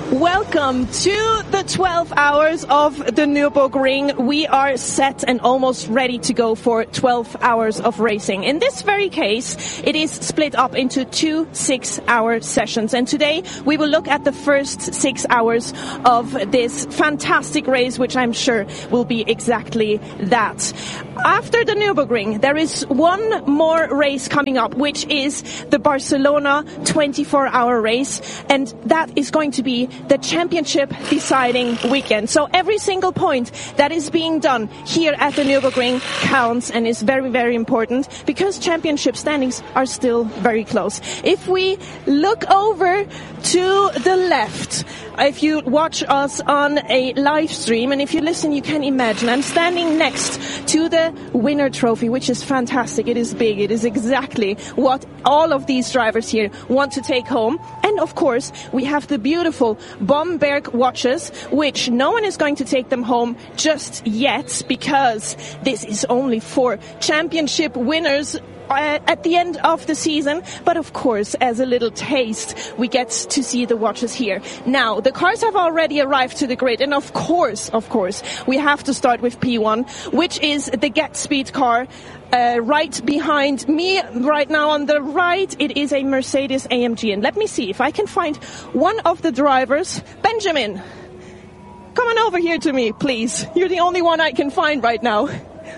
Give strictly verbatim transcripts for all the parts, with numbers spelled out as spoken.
Welcome to the twelve hours of the Nürburgring. We are set and almost ready to go for twelve hours of racing. In this very case, it is split up into two six-hour sessions. And today, we will look at the first six hours of this fantastic race, which I'm sure will be exactly that. After the Nürburgring, there is one more race coming up, which is the Barcelona twenty-four hour race. And that is going to be the championship deciding weekend. So every single point that is being done here at the Nürburgring counts and is very, very important because championship standings are still very close. If we look over to the left, if you watch us on a live stream and if you listen, you can imagine I'm standing next to the winner trophy, which is fantastic. It is big. It is exactly what all of these drivers here want to take home. And of course, we have the beautiful Bomberg watches, which no one is going to take them home just yet because this is only for championship winners Uh, at the end of the season. But of course, as a little taste, we get to see the watches here. Now, the cars have already arrived to the grid. And of course, of course, we have to start with P one, which is the Get Speed car. Uh, right behind me right now on the right, it is a Mercedes A M G. And let me see if I can find one of the drivers. Benjamin, come on over here to me, please. You're the only one I can find right now.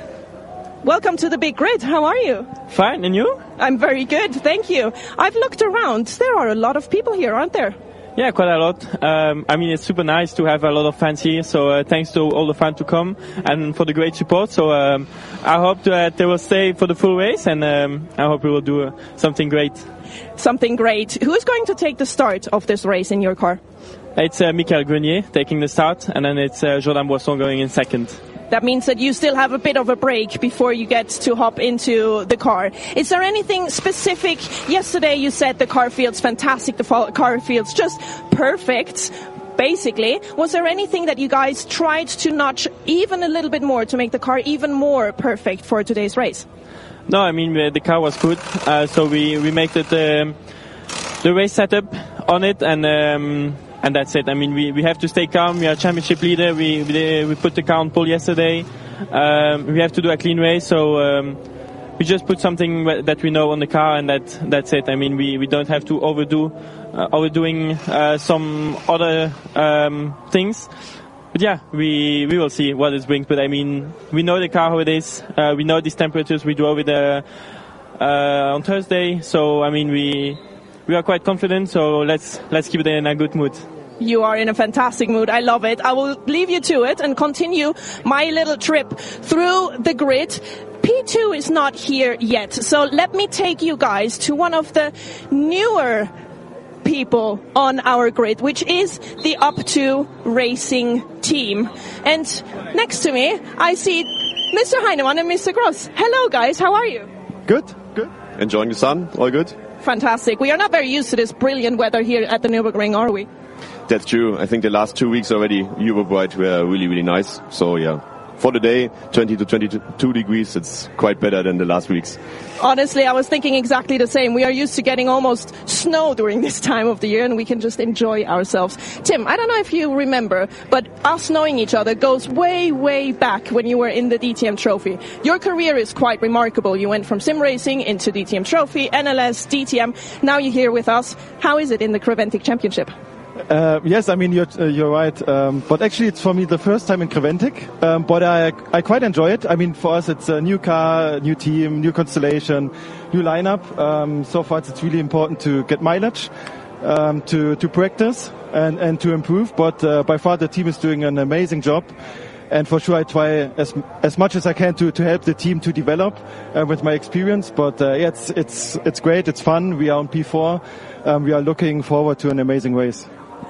Welcome to the big grid. How are you? Fine, and you? I'm very good, thank you. I've looked around. There are a lot of people here, aren't there? Yeah, quite a lot. Um, I mean, it's super nice to have a lot of fans here. So uh, thanks to all the fans to come and for the great support. So um, I hope that they will stay for the full race, and um, I hope we will do uh, something great. Something great. Who is going to take the start of this race in your car? It's uh, Michael Grenier taking the start, and then it's uh, Jordan Boisson going in second. That means that you still have a bit of a break before you get to hop into the car. Is there anything specific? Yesterday you said the car feels fantastic, the car feels just perfect, basically. Was there anything that you guys tried to notch even a little bit more to make the car even more perfect for today's race? No, I mean, the car was good, uh, so we, we made it, um, the race setup on it, and... Um, And that's it. I mean, we, we have to stay calm. We are championship leader. We we, we put the car on pole yesterday. Um, we have to do a clean race. So um, we just put something that we know on the car, and that that's it. I mean, we, we don't have to overdo uh, overdoing uh, some other um, things. But yeah, we we will see what it brings. But I mean, we know the car how it is. Uh, we know these temperatures. We drove it uh, uh, on Thursday. So I mean, we. We are quite confident, so let's let's keep it in a good mood. You are in a fantastic mood. I love it. I will leave you to it and continue my little trip through the grid. P two is not here yet, so let me take you guys to one of the newer people on our grid, which is the Up two Racing team. And next to me, I see Mister Heinemann and Mister Gross. Hello, guys. How are you? Good, good. Enjoying the sun. All good. Fantastic. We are not very used to this brilliant weather here at the Nürburgring, are we? That's true. I think the last two weeks already, Europe-wide, were really, really nice. So, yeah, for the day, twenty to twenty-two degrees, it's quite better than the last weeks. Honestly, I was thinking exactly the same. We are used to getting almost snow during this time of the year, and we can just enjoy ourselves. Tim, I don't know if you remember, but us knowing each other goes way, way back when you were in the D T M Trophy. Your career is quite remarkable. You went from sim racing into D T M Trophy, N L S, D T M. Now you're here with us. How is it in the Creventic Championship? Uh, yes, I mean, you're, uh, you're right. Um, but actually, it's for me the first time in Creventic. Um, but I, I quite enjoy it. I mean, for us, it's a new car, new team, new constellation, new lineup. Um, so far, it's really important to get mileage, um, to, to practice and, and to improve. But uh, by far, the team is doing an amazing job. And for sure, I try as as much as I can to, to help the team to develop uh, with my experience. But uh, yeah, it's it's it's great. It's fun. We are on P four. Um, we are looking forward to an amazing race.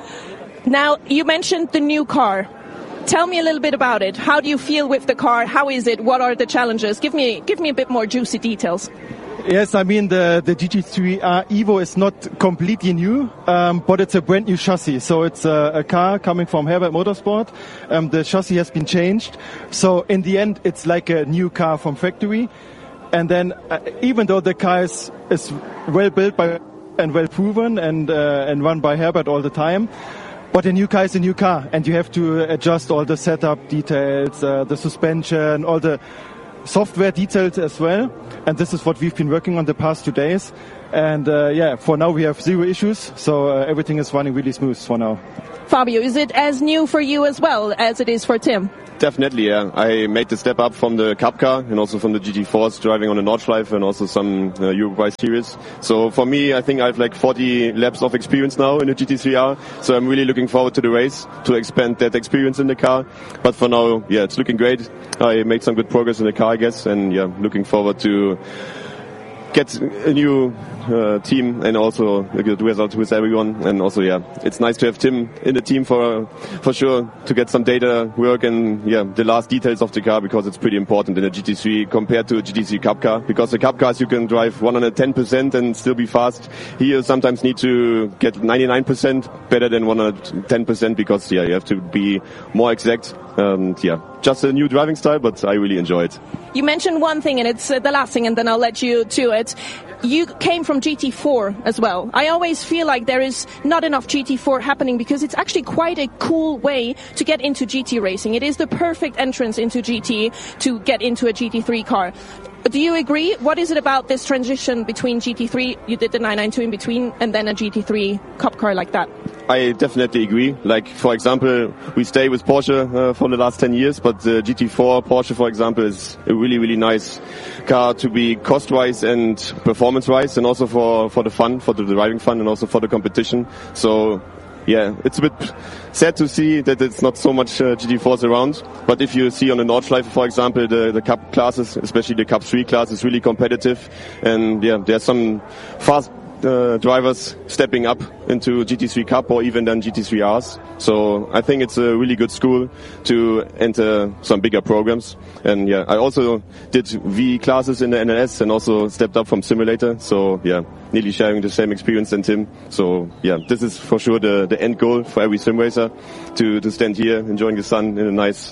Now, you mentioned the new car. Tell me a little bit about it. How do you feel with the car? How is it? What are the challenges? Give me give me a bit more juicy details. Yes, I mean, the, the G T three R Evo is not completely new, um, but it's a brand new chassis. So it's a, a car coming from Herbert Motorsport. Um, the chassis has been changed. So in the end, it's like a new car from factory. And then uh, even though the car is, is well built by and well proven and, uh, and run by Herbert all the time, But a new car is a new car, and you have to adjust all the setup details, uh, the suspension, all the software details as well. And this is what we've been working on the past two days. And uh, yeah, for now we have zero issues, so uh, everything is running really smooth for now. Fabio, is it as new for you as well as it is for Tim? Definitely, yeah. I made the step up from the Cup car and also from the G T fours driving on the Nordschleife and also some uh, Uruguay series. So for me, I think I have like forty laps of experience now in the G T three R. So I'm really looking forward to the race to expand that experience in the car. But for now, yeah, it's looking great. I made some good progress in the car, I guess. And yeah, looking forward to get a new uh, team and also a good result with everyone. And also, yeah, it's nice to have Tim in the team for for sure to get some data work and yeah, the last details of the car, because it's pretty important in a G T three compared to a G T three Cup car. Because the Cup cars you can drive one hundred ten percent and still be fast. Here you sometimes need to get ninety-nine percent better than one hundred ten percent because yeah, you have to be more exact. And yeah, just a new driving style, but I really enjoy it. You mentioned one thing, and it's uh, the last thing, and then I'll let you to it. You came from G T four as well. I always feel like there is not enough G T four happening because it's actually quite a cool way to get into G T racing. It is the perfect entrance into G T to get into a G T three car. Do you agree? What is it about this transition between G T three, you did the nine ninety-two in between, and then a G T three Cup car like that? I definitely agree. Like, for example, we stay with Porsche uh, for the last ten years, but the G T four Porsche, for example, is a really, really nice car to be cost-wise and performance-wise, and also for, for the fun, for the driving fun, and also for the competition. So, yeah, it's a bit sad to see that it's not so much uh, G T fours around. But if you see on the Nordschleife, for example, the, the Cup classes, especially the Cup three class, is really competitive. And yeah, there's some fast uh, drivers stepping up into G T three Cup or even then G T three Rs. So I think it's a really good school to enter some bigger programs. And yeah, I also did V classes in the N L S and also stepped up from simulator. So yeah, nearly sharing the same experience than Tim. So yeah, this is for sure the, the end goal for every sim racer, to, to stand here enjoying the sun in a nice,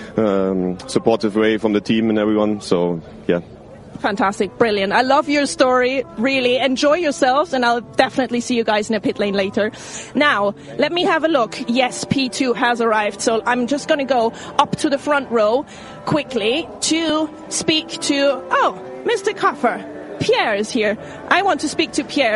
um, supportive way from the team and everyone. So yeah. Fantastic. Brilliant. I love your story. Really enjoy yourselves, and I'll definitely see you guys in a pit lane later. Now, let me have a look. Yes, P two has arrived, so I'm just going to go up to the front row quickly to speak to, oh, Mister Kaffer. Pierre is here. I want to speak to Pierre.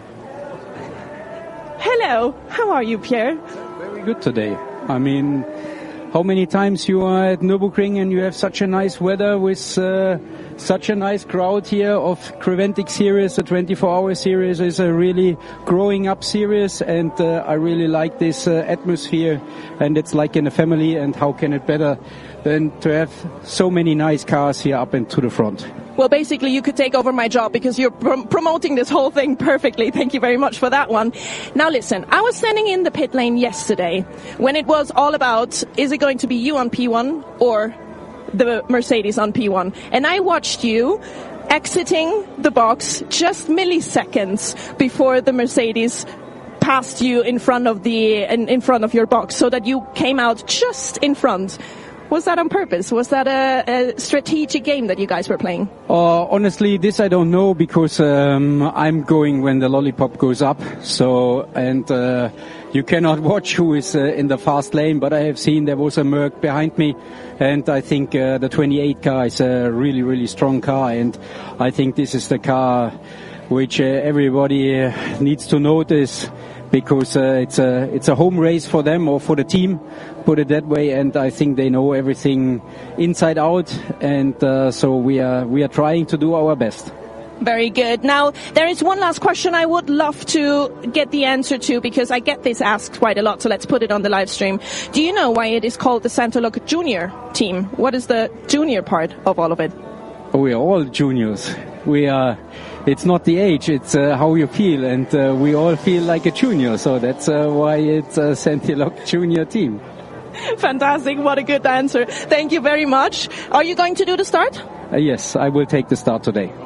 Hello. How are you, Pierre? Very good today. I mean, how many times you are at Nürburgring and you have such a nice weather with uh, such a nice crowd here of Creventic series. The twenty-four hour series is a really growing up series, and uh, I really like this uh, atmosphere, and it's like in a family, and how can it better than to have so many nice cars here up and to the front. Well, basically, you could take over my job because you're prom- promoting this whole thing perfectly. Thank you very much for that one. Now, listen, I was standing in the pit lane yesterday when it was all about, is it going to be you on P one or the Mercedes on P one? And I watched you exiting the box just milliseconds before the Mercedes passed you in front of the in, in front of your box, so that you came out just in front. Was that on purpose? Was that a, a strategic game that you guys were playing? Uh, honestly, this I don't know, because um, I'm going when the lollipop goes up. So, and uh, you cannot watch who is uh, in the fast lane, but I have seen there was a Merc behind me, and I think uh, the twenty-eight car is a really, really strong car, and I think this is the car which uh, everybody uh, needs to notice, because uh, it's a it's a home race for them, or for the team, put it that way, and I think they know everything inside out, and uh, so we are we are trying to do our best. Very good. Now, there is one last question I would love to get the answer to, because I get this asked quite a lot, so let's put it on the live stream. Do you know why it is called the Santalog Junior team? What is the junior part of all of it? We are all juniors. We are. It's not the age, it's uh, how you feel, and uh, we all feel like a junior, so that's uh, why it's a Santalog Junior team. Fantastic, what a good answer. Thank you very much. Are you going to do the start? Uh, yes, I will take the start today.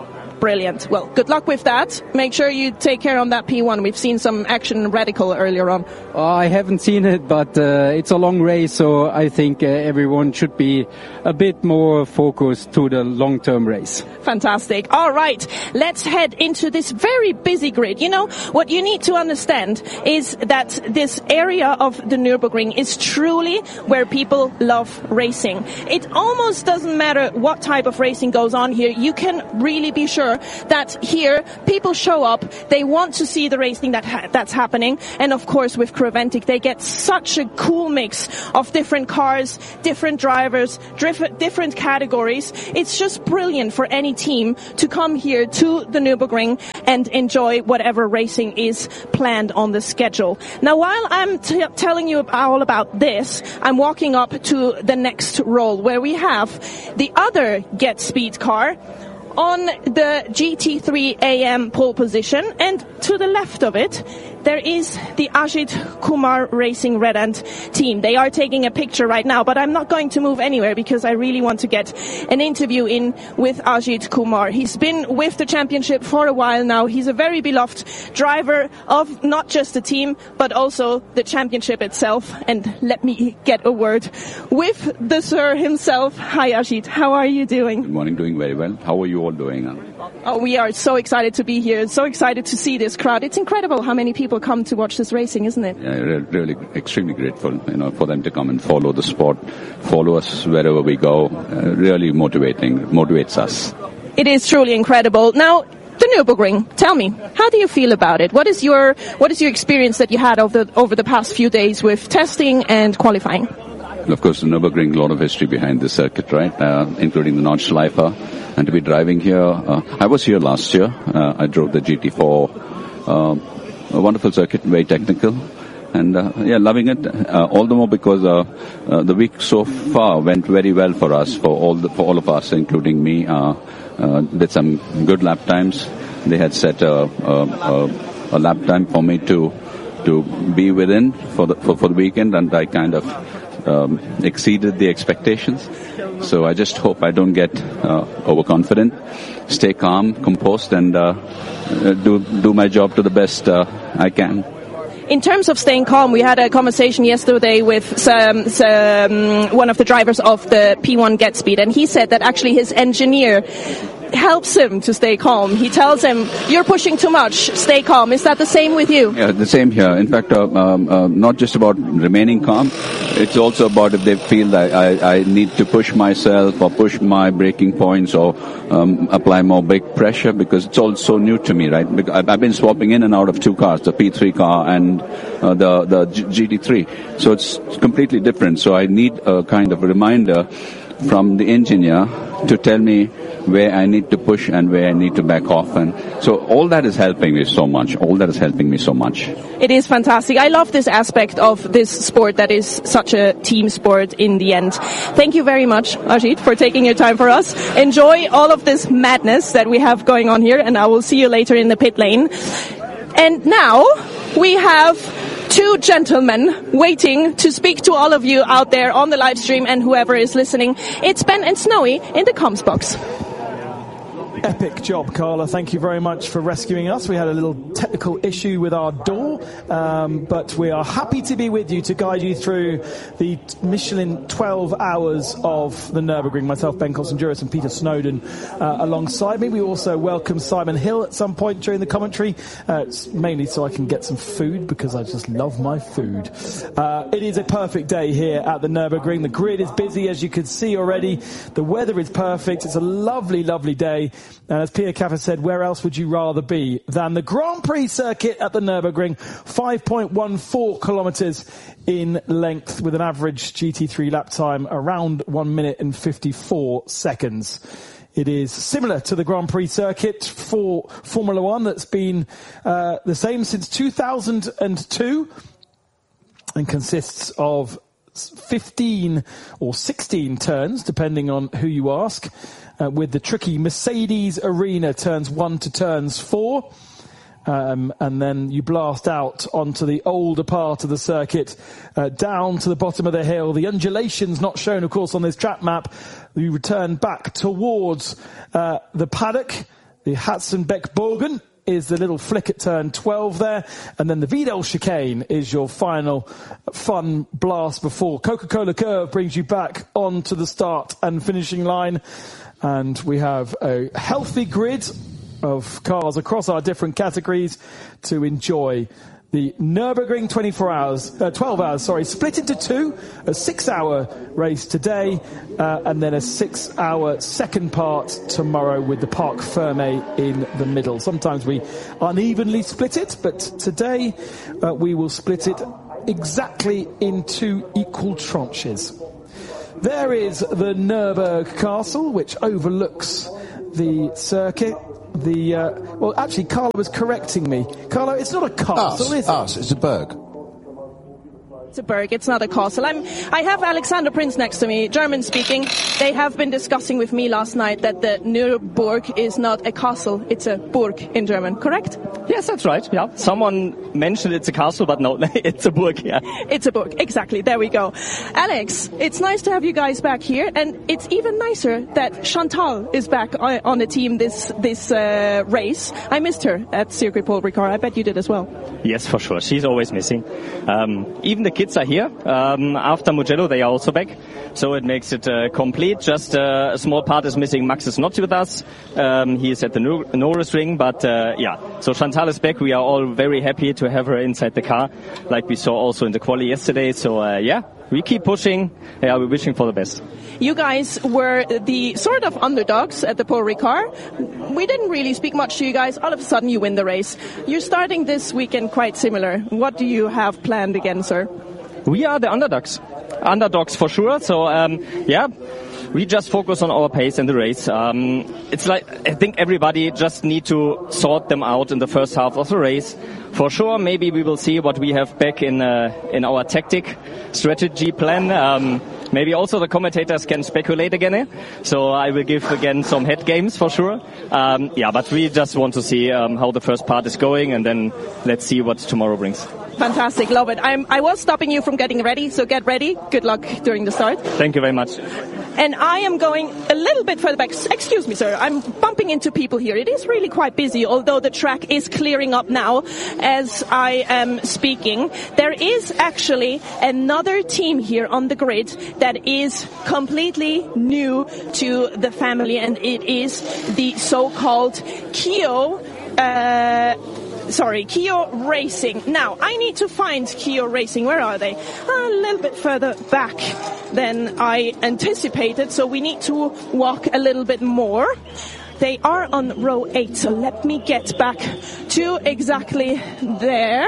brilliant. Well, good luck with that. Make sure you take care on that P one. We've seen some action in Radical earlier on. Oh, I haven't seen it, but uh, it's a long race, so I think uh, everyone should be a bit more focused to the long-term race. Fantastic. All right, let's head into this very busy grid. You know, what you need to understand is that this area of the Nürburgring is truly where people love racing. It almost doesn't matter what type of racing goes on here. You can really be sure that here people show up, they want to see the racing that ha- that's happening, and of course with Creventic they get such a cool mix of different cars, different drivers, diff- different categories. It's just brilliant for any team to come here to the Nürburgring and enjoy whatever racing is planned on the schedule. Now, while I'm t- telling you all about this, I'm walking up to the next roll where we have the other Get Speed car on the G T three A M pole position, and to the left of it there is the Ajit Kumar Racing Red Ant team. They are taking a picture right now, but I'm not going to move anywhere because I really want to get an interview in with Ajit Kumar. He's been with the championship for a while now. He's a very beloved driver of not just the team, but also the championship itself. And let me get a word with the sir himself. Hi Ajit, how are you doing? Good morning, doing very well. How are you all doing? Oh, we are so excited to be here, so excited to see this crowd. It's incredible how many people come to watch this racing, isn't it? Yeah, really extremely grateful, you know, for them to come and follow the sport, follow us wherever we go. Uh, really motivating, motivates us. It is truly incredible. Now, the Nürburgring, tell me, how do you feel about it? What is your what is your experience that you had over the, over the past few days with testing and qualifying? Of course, the Nürburgring, a lot of history behind this circuit, right? Uh, including the Nordschleife. And to be driving here, uh, I was here last year. Uh, I drove the G T four, uh, a wonderful circuit, very technical. And, uh, yeah, loving it, uh, all the more because, uh, uh, the week so far went very well for us, for all the, for all of us, including me, uh, uh, did some good lap times. They had set a, a, a, a lap time for me to, to be within for the, for, for the weekend, and I kind of, Um, exceeded the expectations. So I just hope I don't get uh, overconfident, stay calm, composed, and uh, do do my job to the best uh, I can. In terms of staying calm, we had a conversation yesterday with some, some, one of the drivers of the P one Get Speed, and he said that actually his engineer helps him to stay calm. He tells him, you're pushing too much, stay calm. Is that the same with you? Yeah, the same here. In fact, uh, um, uh, not just about remaining calm, it's also about if they feel that I, I need to push myself or push my braking points or um, apply more brake pressure, because it's all so new to me, right? I've been swapping in and out of two cars, the P three car and uh, the, the G T three. So it's completely different. So I need a kind of reminder from the engineer to tell me where I need to push and where I need to back off. And so all that is helping me so much. All that is helping me so much. It is fantastic. I love this aspect of this sport that is such a team sport in the end. Thank you very much, Ajit, for taking your time for us. Enjoy all of this madness that we have going on here, and I will see you later in the pit lane. And now we have two gentlemen waiting to speak to all of you out there on the live stream and whoever is listening. It's Ben and Snowy in the comms box. Epic job, Carla. Thank you very much for rescuing us. We had a little technical issue with our door, um, but we are happy to be with you to guide you through the Michelin twelve hours of the Nürburgring. Myself, Ben Constanduros, and Peter Snowden uh, alongside me. We also welcome Simon Hill at some point during the commentary, uh, mainly so I can get some food, because I just love my food. Uh, it is a perfect day here at the Nürburgring. The grid is busy, as you can see already. The weather is perfect. It's a lovely, lovely day. And as Pierre Caffer said, where else would you rather be than the Grand Prix circuit at the Nürburgring? five point one four kilometres in length, with an average G T three lap time around one minute and fifty-four seconds. It is similar to the Grand Prix circuit for Formula One that's been uh, the same since two thousand two, and consists of fifteen or sixteen turns, depending on who you ask. Uh, with the tricky Mercedes Arena turns one to turns four. Um, and then you blast out onto the older part of the circuit, uh, down to the bottom of the hill. The undulations not shown, of course, on this track map. You return back towards uh, the paddock, The Hatzenbeck-Bogen is the little flick at turn twelve there, and then the Vidal chicane is your final fun blast before Coca-Cola Curve brings you back onto the start and finishing line. And we have a healthy grid of cars across our different categories to enjoy the Nürburgring twenty-four hours, uh, twelve hours, sorry, split into two, a six-hour race today, uh, and then a six-hour second part tomorrow with the Parc Fermé in the middle. Sometimes we unevenly split it, but today uh, we will split it exactly into equal tranches. There is the Nürburg Castle, which overlooks the circuit. The uh, well, actually, Carlo was correcting me. Carlo, it's not a castle, us, is it? Us, it's a berg. It's a berg, it's not a castle. I'm, I have Alexander Prinz next to me, German speaking. They have been discussing with me last night that the Nürburg is not a castle, it's a Burg in German, correct? Yes, that's right, yeah. Someone mentioned it's a castle, but no, it's a Burg, yeah. It's a Burg, exactly, there we go. Alex, it's nice to have you guys back here, and it's even nicer that Chantal is back on the team this this uh, race. I missed her at Circuit Paul Ricard, I bet you did as well. Yes, for sure, she's always missing. Um, even the kids are here. Um, after Mugello, they are also back. So it makes it uh, complete. Just uh, a small part is missing. Max is not with us. Um, he is at the Nürburgring. But uh, yeah, so Chantal is back. We are all very happy to have her inside the car, like we saw also in the quali yesterday. So uh, yeah, we keep pushing. Yeah, we're wishing for the best. You guys were the sort of underdogs at the Paul Ricard. We didn't really speak much to you guys. All of a sudden you win the race. You're starting this weekend quite similar. What do you have planned again, sir? We are the underdogs. Underdogs for sure. So, um, yeah, we just focus on our pace in the race. Um, it's like, I think everybody just need to sort them out in the first half of the race. For sure, maybe we will see what we have back in uh, in our tactic strategy plan. Um, maybe also the commentators can speculate again. Eh? So I will give again some head games for sure. Um, yeah, but we just want to see um, how the first part is going, and then let's see what tomorrow brings. Fantastic, love it. I'm, I was stopping you from getting ready, so get ready. Good luck during the start. Thank you very much. And I am going a little bit further back. Excuse me, sir. I'm bumping into people here. It is really quite busy, although the track is clearing up now as I am speaking. There is actually another team here on the grid that is completely new to the family, and it is the so-called Kio uh Sorry, Kio Racing. Now, I need to find Kio Racing. Where are they? A little bit further back than I anticipated, so we need to walk a little bit more. They are on row eight, so let me get back to exactly there.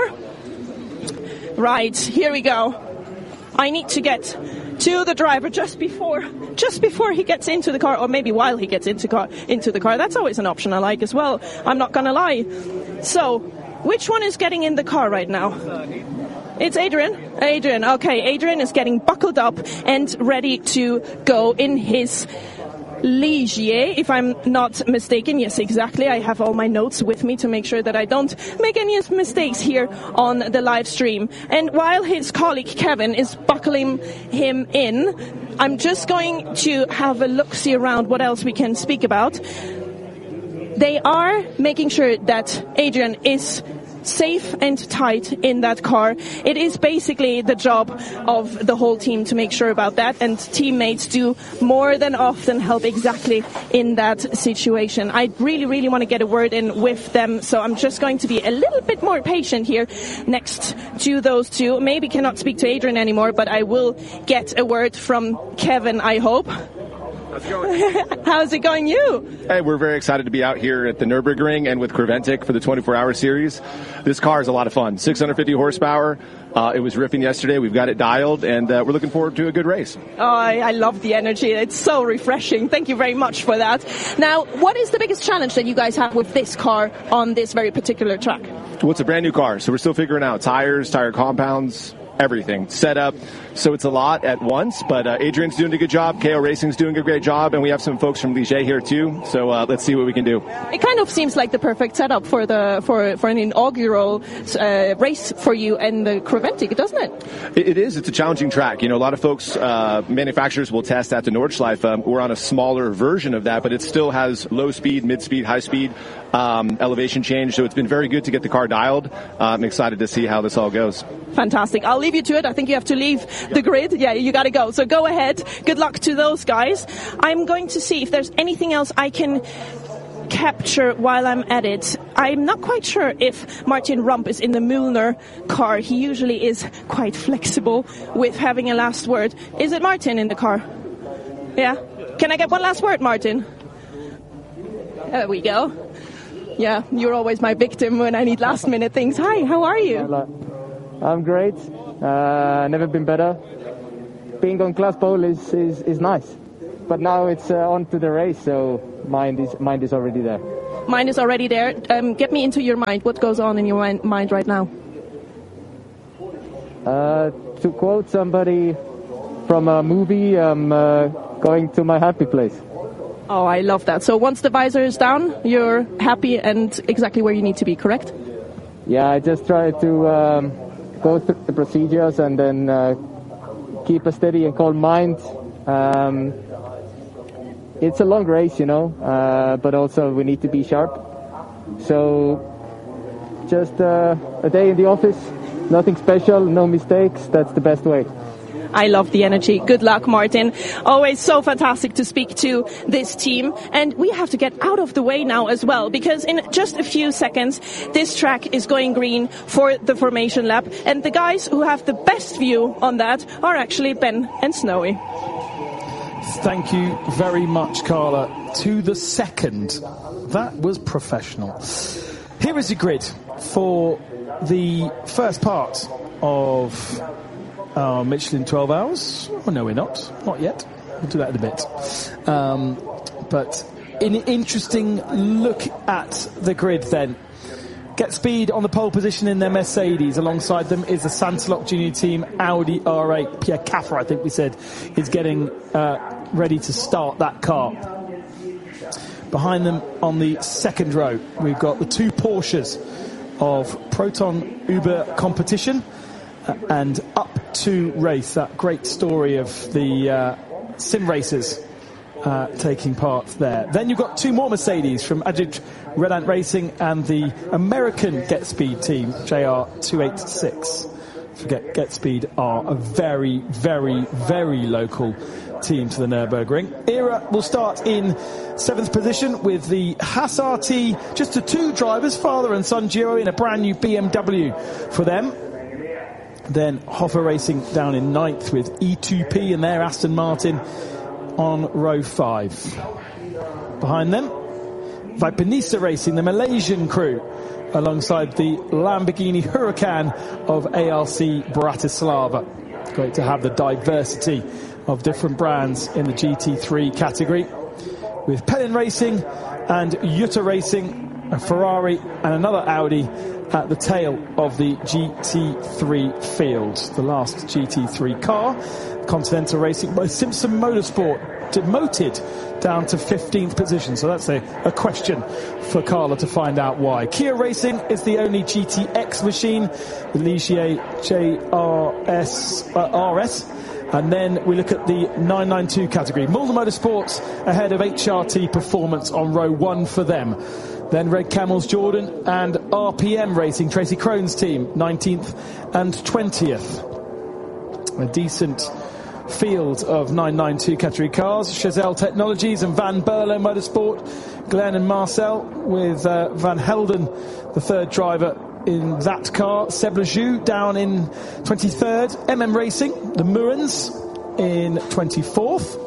Right, here we go. I need to get to the driver just before just before he gets into the car, or maybe while he gets into car into the car. That's always an option I like as well. I'm not gonna lie. So, which one is getting in the car right now? It's Adrian. Adrian, okay. Adrian is getting buckled up and ready to go in his Ligier, if I'm not mistaken. Yes, exactly. I have all my notes with me to make sure that I don't make any mistakes here on the live stream. And while his colleague Kevin is buckling him in, I'm just going to have a look-see around what else we can speak about. They are making sure that Adrian is safe and tight in that car. It is basically the job of the whole team to make sure about that, and teammates do more than often help exactly in that situation. I really, really want to get a word in with them, so I'm just going to be a little bit more patient here next to those two. Maybe cannot speak to Adrian anymore, but I will get a word from Kevin, I hope. How's it going? How's it going, you? Hey, we're very excited to be out here at the Nürburgring and with Creventic for the twenty-four hour series. This car is a lot of fun. six hundred fifty horsepower. Uh, it was riffing yesterday. We've got it dialed, and uh, we're looking forward to a good race. Oh, I, I love the energy. It's so refreshing. Thank you very much for that. Now, what is the biggest challenge that you guys have with this car on this very particular track? Well, it's a brand new car, so we're still figuring out tires, tire compounds, everything. Setup. So it's a lot at once, but uh, Adrian's doing a good job. K O Racing's doing a great job, and we have some folks from Ligier here too. So uh, let's see what we can do. It kind of seems like the perfect setup for the for for an inaugural uh, race for you and the Creventic, doesn't it? it? It is. It's a challenging track. You know, a lot of folks, uh, manufacturers will test at the Nordschleife. Um, we're on a smaller version of that, but it still has low speed, mid speed, high speed, um, elevation change. So it's been very good to get the car dialed. Uh, I'm excited to see how this all goes. Fantastic. I'll leave you to it. I think you have to leave the grid. Yeah, you got to go. So go ahead. Good luck to those guys. I'm going to see if there's anything else I can capture while I'm at it. I'm not quite sure if Martin Rump is in the Mühlner car. He usually is quite flexible with having a last word. Is it Martin in the car? Yeah? Can I get one last word, Martin? There we go. Yeah, you're always my victim when I need last minute things. Hi, how are you? I'm great. Uh, never been better. Being on class pole is, is, is nice. But now it's uh, on to the race, so mind is mind is already there. Mind is already there. Um, get me into your mind. What goes on in your mind, mind right now? Uh, to quote somebody from a movie, I'm uh, going to my happy place. Oh, I love that. So once the visor is down, you're happy and exactly where you need to be, correct? Yeah, I just try to um, go through the procedures and then uh, keep a steady and calm mind. Um, it's a long race, you know, uh, but also we need to be sharp. So just uh, a day in the office, nothing special, no mistakes. That's the best way. I love the energy. Good luck, Martin. Always so fantastic to speak to this team. And we have to get out of the way now as well, because in just a few seconds, this track is going green for the formation lap. And the guys who have the best view on that are actually Ben and Snowy. Thank you very much, Carla. To the second. That was professional. Here is the grid for the first part of our Michelin twelve hours. Oh, no, we're not. Not yet. We'll do that in a bit. Um, but an interesting look at the grid then. Get Speed on the pole position in their Mercedes. Alongside them is the Santelok Junior Team Audi R eight. Pierre Caffer, I think we said, is getting uh, ready to start that car. Behind them on the second row, we've got the two Porsches of Proton Uber Competition uh, and Up to Race, that great story of the uh, sim racers uh, taking part there. Then you've got two more Mercedes from Ajit Red Ant Racing and the American Get Speed team, J R two eighty-six. Forget Get Speed are a very, very, very local team to the Nürburgring. Era will start in seventh position with the Haas R T, just the two drivers, father and son duo, in a brand new B M W for them. Then Hoffer Racing down in ninth with E two P and their Aston Martin on row five. Behind them, Vipanisa Racing, the Malaysian crew, alongside the Lamborghini Huracan of A L C Bratislava. Great to have the diversity of different brands in the G T three category, with Pelin Racing and Jutta Racing, a Ferrari and another Audi at the tail of the G T three field. The last G T three car, Continental Racing by Simpson Motorsport, demoted down to fifteenth position. So that's a, a question for Carla to find out why. Kia Racing is the only G T X machine, the Ligier J R S, uh, R S. And then we look at the nine ninety-two category. Mulder Motorsports ahead of H R T Performance on row one for them. Then Red Camels Jordan and R P M Racing, Tracy Crone's team, nineteenth and twentieth. A decent field of nine ninety-two category cars. Chazelle Technologies and Van Berlo Motorsport, Glenn and Marcel, with uh, Van Helden, the third driver in that car. Seb Lejeune down in twenty-third. M M Racing, the Murans, in twenty-fourth.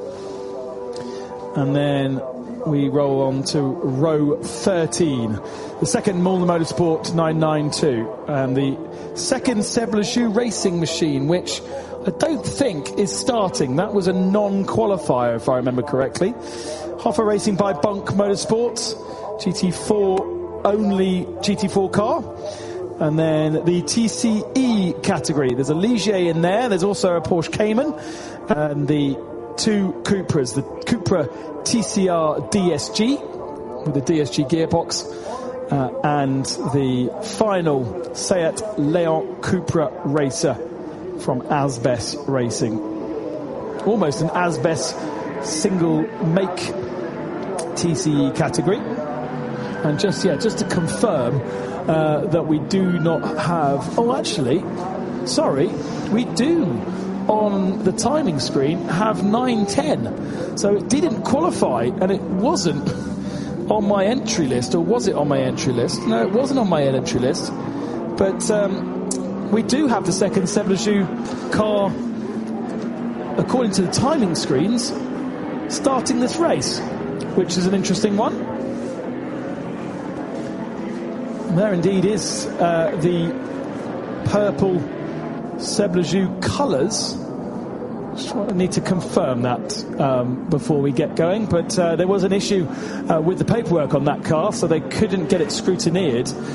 And then we roll on to row thirteen. The second Mulder Motorsport nine ninety-two. And the second Seb Lejeune Racing machine, which I don't think is starting. That was a non-qualifier, if I remember correctly. Hoffer Racing by Bonk Motorsports. G T four only G T four car. And then the T C E category. There's a Ligier in there. There's also a Porsche Cayman. And the two Cupras. The Cupra T C R D S G with the D S G gearbox. Uh, and the final Seat Leon Cupra Racer from Asbes Racing. Almost an Asbes single make T C E category. And just, yeah, just to confirm uh, that we do not have... Oh, actually, sorry, we do, on the timing screen, have nine ten. So it didn't qualify, and it wasn't on my entry list, or was it on my entry list? No, it wasn't on my entry list. But um, we do have the second Seblejoux car, according to the timing screens, starting this race, which is an interesting one. There indeed is uh, the purple Seblejoux colours. I need to confirm that um, before we get going, but uh, there was an issue uh, with the paperwork on that car, so they couldn't get it scrutineered